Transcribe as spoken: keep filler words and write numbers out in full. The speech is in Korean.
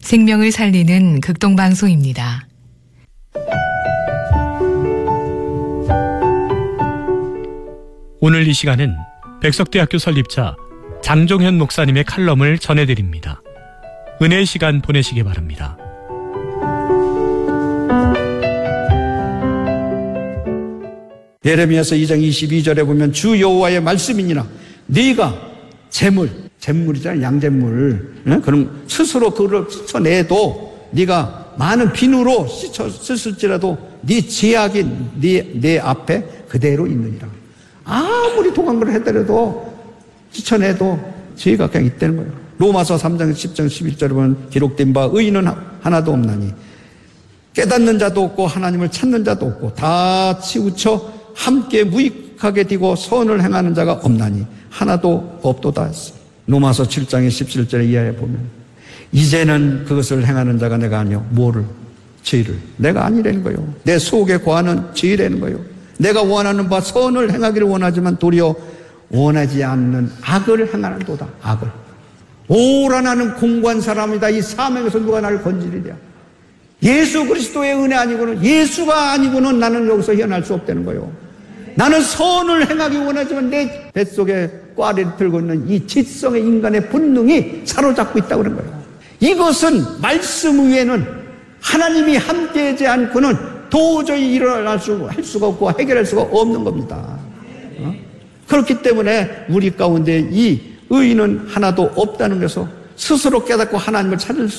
생명을 살리는 극동방송입니다. 오늘 이 시간은 백석대학교 설립자 장종현 목사님의 칼럼을 전해드립니다. 은혜의 시간 보내시기 바랍니다. 예레미야서 이 장 이십이 절에 보면 주 여호와의 말씀이니라 네가 재물, 재물이잖아요. 양재물. 네? 그럼 스스로 그걸 씻어내도 네가 많은 비누로 씻어 쓸지라도 네 죄악이 네, 내 앞에 그대로 있느니라. 아무리 도감을 해더라도 씻어내도 죄가 그냥 있다는 거예요. 로마서 삼 장 십 장 십일 절에 보면 기록된 바 의인은 하나도 없나니 깨닫는 자도 없고 하나님을 찾는 자도 없고 다 치우쳐 함께 무익하게 되고 선을 행하는 자가 없나니 하나도 없도다 했어. 로마서 칠 장의 십칠 절에 이하에 보면 이제는 그것을 행하는 자가 내가 아니요 뭐를? 죄를 내가 아니라는 거예요. 내 속에 거하는 죄라는 거예요. 내가 원하는 바 선을 행하기를 원하지만 도리어 원하지 않는 악을 행하는 도다. 악을. 오라 나는 공고한 사람이다. 이 사명에서 누가 나를 건지리랴. 예수 그리스도의 은혜 아니고는 예수가 아니고는 나는 여기서 헤어날 수 없다는 거예요. 나는 선을 행하기 원하지만 내 뱃속에 꽈리를 들고 있는 이 지성의 인간의 본능이 사로잡고 있다고 그런 거예요. 이것은 말씀 위에는 하나님이 함께하지 않고는 도저히 일어날 수, 할 수가 없고 해결할 수가 없는 겁니다. 어? 그렇기 때문에 우리 가운데 이 의인은 하나도 없다는 것을 스스로 깨닫고 하나님을 찾을